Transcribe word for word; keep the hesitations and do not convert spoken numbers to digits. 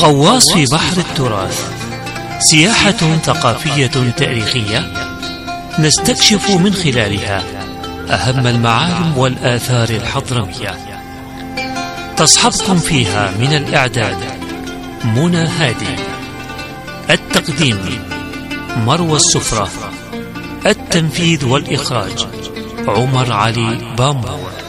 غواص في بحر التراث، سياحة ثقافية تاريخية نستكشف من خلالها أهم المعالم والآثار الحضرمية. تصحبكم فيها من الإعداد منى هادي، التقديم مروى السفرة، التنفيذ والإخراج عمر علي بامور.